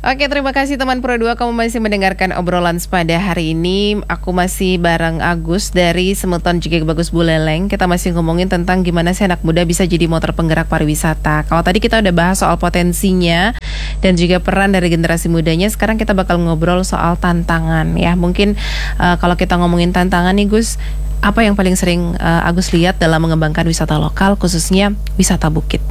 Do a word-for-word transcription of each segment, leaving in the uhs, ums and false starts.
Oke, terima kasih teman Pro dua. Kamu masih mendengarkan obrolan pada hari ini. Aku masih bareng Agus dari Semeton juga Bagus Buleleng. Kita masih ngomongin tentang gimana sih anak muda bisa jadi motor penggerak pariwisata. Kalau tadi kita udah bahas soal potensinya dan juga peran dari generasi mudanya, sekarang kita bakal ngobrol soal tantangan ya. Mungkin uh, kalau kita ngomongin tantangan nih Gus, apa yang paling sering uh, Agus lihat dalam mengembangkan wisata lokal, khususnya wisata bukit?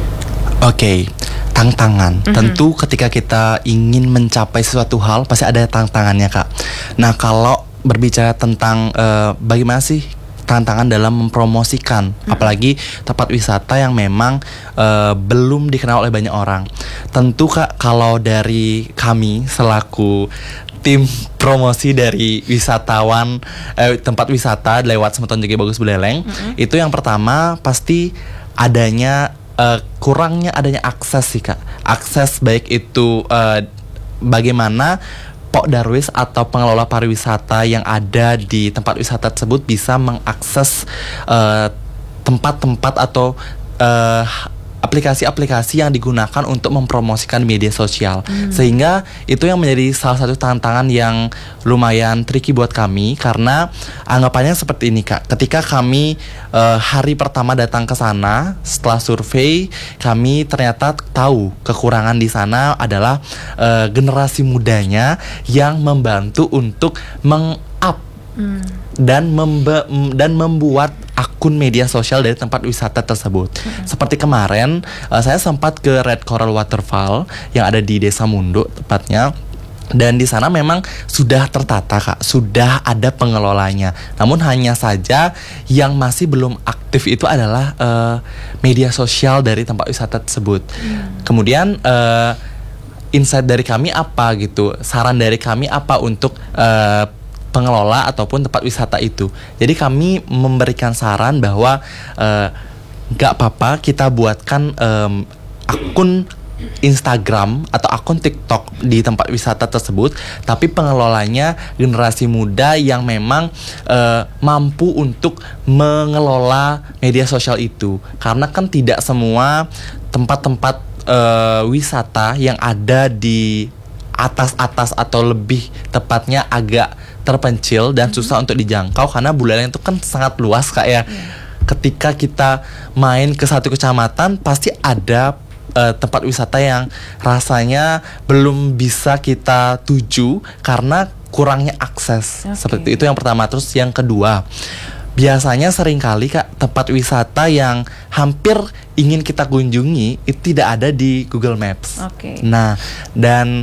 Oke, okay. Tantangan. Mm-hmm. Tentu ketika kita ingin mencapai sesuatu hal pasti ada tantangannya, Kak. Nah, kalau berbicara tentang uh, bagaimana sih tantangan dalam mempromosikan, mm-hmm. apalagi tempat wisata yang memang uh, belum dikenal oleh banyak orang. Tentu, Kak, kalau dari kami selaku tim promosi dari wisatawan eh, tempat wisata lewat Semeton J G Bagus Buleleng, mm-hmm. itu yang pertama pasti adanya Uh, kurangnya adanya akses sih, Kak. Akses baik itu uh, bagaimana Pok Darwis atau pengelola pariwisata yang ada di tempat wisata tersebut bisa mengakses uh, tempat-tempat atau uh, aplikasi-aplikasi yang digunakan untuk mempromosikan media sosial. Hmm. Sehingga itu yang menjadi salah satu tantangan yang lumayan tricky buat kami, karena anggapannya seperti ini, Kak. Ketika kami uh, hari pertama datang ke sana, setelah survei, kami ternyata tahu kekurangan di sana adalah uh, generasi mudanya yang membantu untuk meng-up Hmm. dan membe- dan membuat akun media sosial dari tempat wisata tersebut. Hmm. Seperti kemarin uh, saya sempat ke Red Coral Waterfall yang ada di Desa Munduk tepatnya. Dan di sana memang sudah tertata, Kak, sudah ada pengelolanya. Namun hanya saja yang masih belum aktif itu adalah uh, media sosial dari tempat wisata tersebut. Hmm. Kemudian uh, insight dari kami apa gitu, saran dari kami apa untuk uh, pengelola ataupun tempat wisata itu. Jadi kami memberikan saran bahwa nggak uh, apa-apa kita buatkan um, akun Instagram atau akun TikTok di tempat wisata tersebut, tapi pengelolanya generasi muda yang memang uh, mampu untuk mengelola media sosial itu. Karena kan tidak semua tempat-tempat uh, wisata yang ada di atas-atas atau lebih tepatnya agak terpencil dan susah mm-hmm. untuk dijangkau, karena Buleleng itu kan sangat luas, Kak ya. Mm. Ketika kita main ke satu kecamatan pasti ada uh, tempat wisata yang rasanya belum bisa kita tuju karena kurangnya akses. Okay. Seperti itu yang pertama. Terus yang kedua, biasanya seringkali, Kak, tempat wisata yang hampir ingin kita kunjungi itu tidak ada di Google Maps. Okay. Nah, dan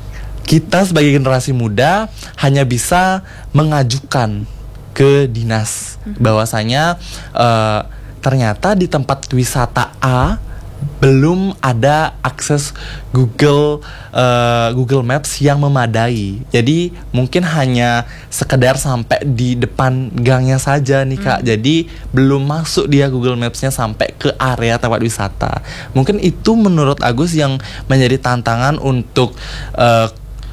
kita sebagai generasi muda hanya bisa mengajukan ke dinas mm-hmm. bahwasanya uh, ternyata di tempat wisata A belum ada akses Google uh, Google Maps yang memadai. Jadi mungkin hanya sekedar sampai di depan gangnya saja nih, Kak. Mm. Jadi belum masuk dia Google Maps-nya sampai ke area tempat wisata. Mungkin itu menurut Agus yang menjadi tantangan untuk uh,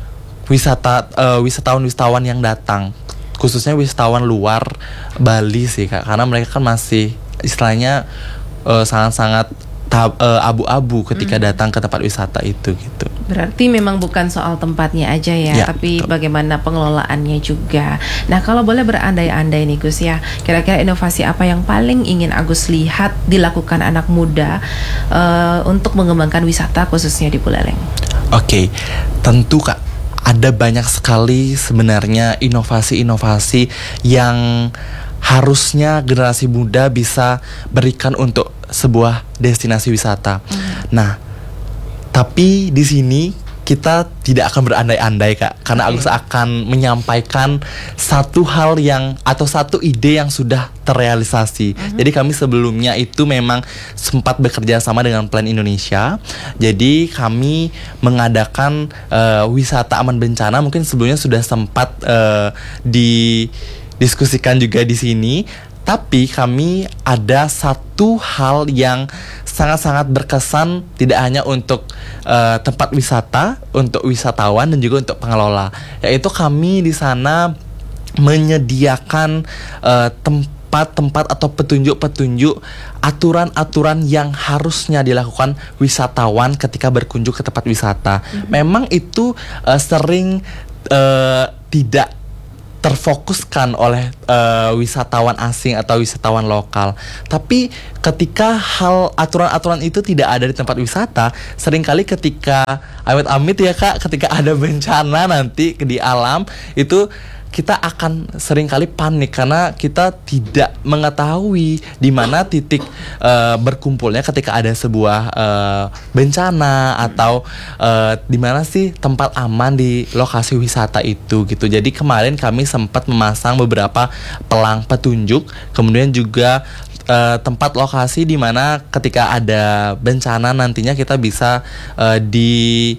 wisata uh, wisatawan-wisatawan yang datang, khususnya wisatawan luar Bali sih, Kak, karena mereka kan masih istilahnya uh, sangat-sangat tab, uh, abu-abu ketika hmm. datang ke tempat wisata itu gitu. Berarti memang bukan soal tempatnya aja ya, ya tapi betul. Bagaimana pengelolaannya juga. Nah, kalau boleh berandai-andai nih Gus ya, kira-kira inovasi apa yang paling ingin Agus lihat dilakukan anak muda uh, untuk mengembangkan wisata khususnya di Buleleng? Oke, okay. Tentu, Kak, ada banyak sekali sebenarnya inovasi-inovasi yang harusnya generasi muda bisa berikan untuk sebuah destinasi wisata. Hmm. Nah, tapi di sini kita tidak akan berandai-andai, Kak, karena Agus akan menyampaikan satu hal yang atau satu ide yang sudah terrealisasi. Uh-huh. Jadi kami sebelumnya itu memang sempat bekerja sama dengan Plan Indonesia. Jadi kami mengadakan uh, wisata aman bencana. Mungkin sebelumnya sudah sempat uh, didiskusikan juga di sini. Tapi kami ada satu hal yang sangat-sangat berkesan, tidak hanya untuk uh, tempat wisata, untuk wisatawan dan juga untuk pengelola. Yaitu kami di sana menyediakan uh, tempat tempat-tempat atau petunjuk-petunjuk aturan-aturan yang harusnya dilakukan wisatawan ketika berkunjung ke tempat wisata. Mm-hmm. Memang itu uh, sering uh, tidak terfokuskan oleh uh, wisatawan asing atau wisatawan lokal. Tapi ketika hal aturan-aturan itu tidak ada di tempat wisata, seringkali ketika amit-amit ya Kak, ketika ada bencana nanti di alam itu kita akan seringkali panik karena kita tidak mengetahui di mana titik uh, berkumpulnya ketika ada sebuah uh, bencana atau uh, di mana sih tempat aman di lokasi wisata itu gitu. Jadi kemarin kami sempat memasang beberapa pelang petunjuk, kemudian juga uh, tempat lokasi di mana ketika ada bencana nantinya kita bisa uh, di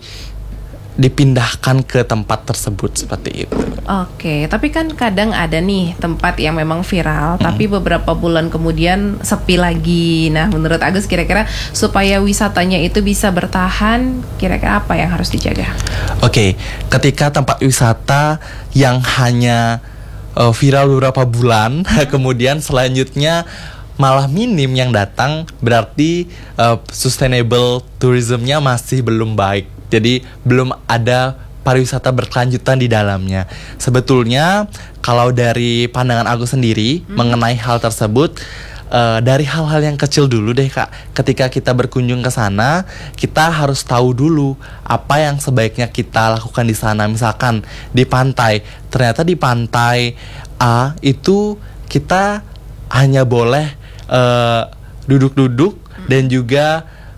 dipindahkan ke tempat tersebut seperti itu. Oke, tapi kan kadang ada nih tempat yang memang viral, hmm. tapi beberapa bulan kemudian sepi lagi. Nah, menurut Agus kira-kira supaya wisatanya itu bisa bertahan, kira-kira apa yang harus dijaga? Oke, ketika tempat wisata yang hanya uh, viral beberapa bulan, hmm. kemudian selanjutnya malah minim yang datang, berarti uh, sustainable tourismnya masih belum baik. Jadi belum ada pariwisata berkelanjutan di dalamnya. Sebetulnya kalau dari pandangan aku sendiri hmm. mengenai hal tersebut, uh, dari hal-hal yang kecil dulu deh Kak. Ketika kita berkunjung ke sana, kita harus tahu dulu apa yang sebaiknya kita lakukan di sana. Misalkan di pantai, ternyata di pantai A itu kita hanya boleh uh, duduk-duduk hmm. dan juga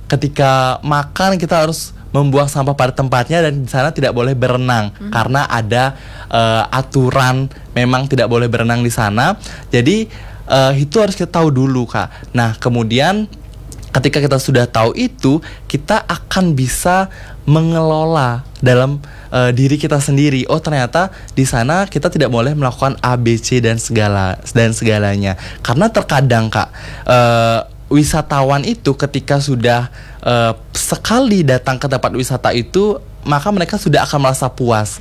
ketika makan kita harus membuang sampah pada tempatnya dan di sana tidak boleh berenang hmm. karena ada uh, aturan memang tidak boleh berenang di sana. Jadi uh, itu harus kita tahu dulu Kak. Nah kemudian ketika kita sudah tahu itu, kita akan bisa mengelola dalam uh, diri kita sendiri. Oh ternyata di sana kita tidak boleh melakukan A B C dan segala dan segalanya. Karena terkadang Kak uh, wisatawan itu ketika sudah uh, sekali datang ke tempat wisata itu, maka mereka sudah akan merasa puas.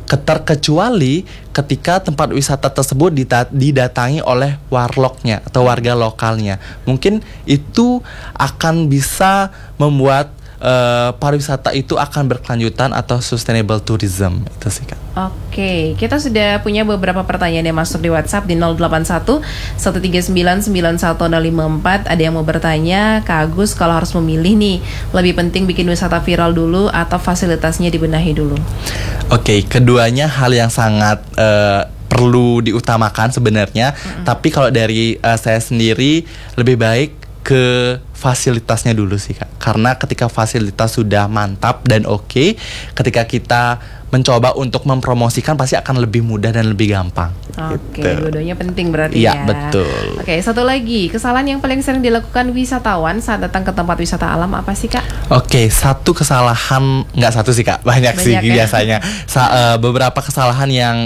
Terkecuali ketika tempat wisata tersebut didatangi oleh warlocknya atau warga lokalnya. Mungkin itu akan bisa membuat Uh, pariwisata itu akan berkelanjutan atau sustainable tourism itu sih Kak. Oke, kita sudah punya beberapa pertanyaan yang masuk di WhatsApp di nol delapan satu satu tiga sembilan sembilan satu nol lima empat. Ada yang mau bertanya, Kak Agus kalau harus memilih nih, lebih penting bikin wisata viral dulu atau fasilitasnya dibenahi dulu? Oke, keduanya hal yang sangat uh, perlu diutamakan sebenarnya. Mm-hmm. Tapi kalau dari uh, saya sendiri lebih baik ke fasilitasnya dulu sih Kak. Karena ketika fasilitas sudah mantap dan oke, okay, ketika kita mencoba untuk mempromosikan pasti akan lebih mudah dan lebih gampang. Oke, okay, gitu. Dua-duanya penting berarti ya. Iya, betul. Oke, okay, satu lagi, kesalahan yang paling sering dilakukan wisatawan saat datang ke tempat wisata alam apa sih Kak? Oke, okay, satu kesalahan, nggak satu sih Kak, banyak, banyak sih ya? Biasanya. Sa- uh, beberapa kesalahan yang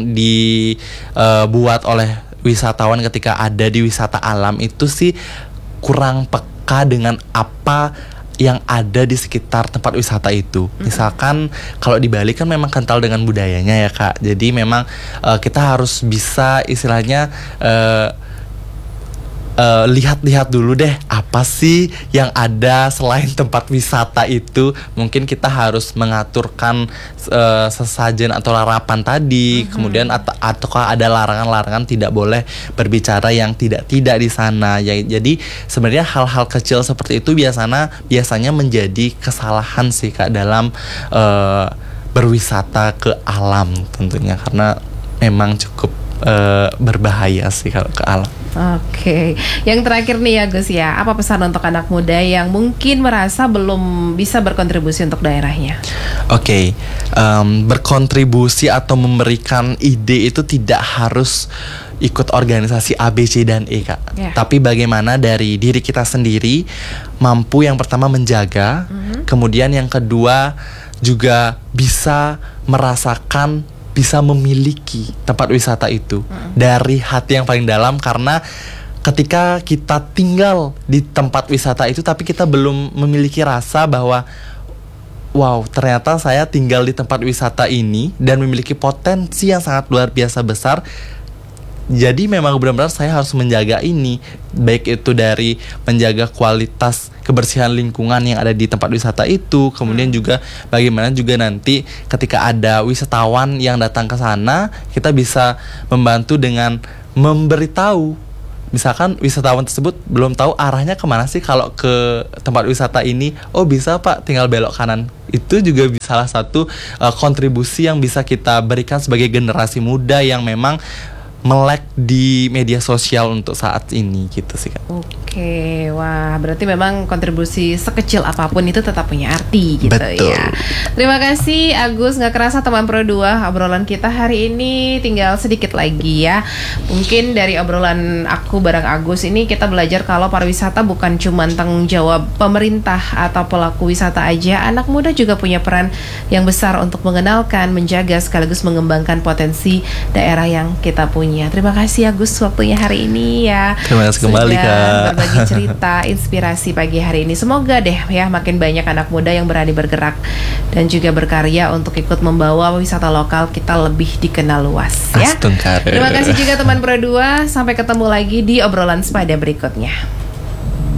dibuat uh, oleh wisatawan ketika ada di wisata alam itu sih kurang peka dengan apa yang ada di sekitar tempat wisata itu. Mm-hmm. Misalkan kalau di Bali kan memang kental dengan budayanya ya Kak. Jadi memang uh, kita harus bisa istilahnya uh, Uh, lihat-lihat dulu deh apa sih yang ada selain tempat wisata itu. Mungkin kita harus mengaturkan uh, sesajen atau larapan tadi. Mm-hmm. Kemudian at- ataukah ada larangan-larangan tidak boleh berbicara yang tidak-tidak di sana ya. Jadi sebenarnya hal-hal kecil seperti itu biasanya biasanya menjadi kesalahan sih Kak dalam uh, berwisata ke alam tentunya, karena memang cukup uh, berbahaya sih kalau ke alam. Oke, yang terakhir nih ya Gus ya, apa pesan untuk anak muda yang mungkin merasa belum bisa berkontribusi untuk daerahnya? Oke, um, berkontribusi atau memberikan ide itu tidak harus ikut organisasi A, B, C, dan E Kak. Yeah. Tapi bagaimana dari diri kita sendiri mampu yang pertama menjaga, mm-hmm. kemudian yang kedua juga bisa merasakan, bisa memiliki tempat wisata itu hmm. dari hati yang paling dalam. Karena ketika kita tinggal di tempat wisata itu tapi kita belum memiliki rasa bahwa wow, ternyata saya tinggal di tempat wisata ini dan memiliki potensi yang sangat luar biasa besar, Jadi memang benar-benar saya harus menjaga ini, baik itu dari menjaga kualitas kebersihan lingkungan yang ada di tempat wisata itu, kemudian juga bagaimana juga nanti ketika ada wisatawan yang datang ke sana, kita bisa membantu dengan memberitahu. Misalkan wisatawan tersebut belum tahu arahnya kemana sih kalau ke tempat wisata ini, oh bisa Pak tinggal belok kanan. Itu juga bisa salah satu uh, kontribusi yang bisa kita berikan sebagai generasi muda yang memang melek di media sosial untuk saat ini gitu sih Kak. Oke, wah berarti memang kontribusi sekecil apapun itu tetap punya arti gitu. Betul. Ya. Terima kasih Agus, nggak kerasa teman Pro dua, obrolan kita hari ini tinggal sedikit lagi ya. Mungkin dari obrolan aku bareng Agus ini kita belajar kalau pariwisata bukan cuma tanggung jawab pemerintah atau pelaku wisata aja, anak muda juga punya peran yang besar untuk mengenalkan, menjaga sekaligus mengembangkan potensi daerah yang kita punya. Terima kasih Agus waktunya hari ini ya. Terima kasih kembali Kak. Berbagi cerita, inspirasi pagi hari ini. Semoga deh ya makin banyak anak muda yang berani bergerak dan juga berkarya untuk ikut membawa wisata lokal kita lebih dikenal luas ya. Astungkare. Terima kasih juga teman Pro dua. Sampai ketemu lagi di obrolan sepada berikutnya.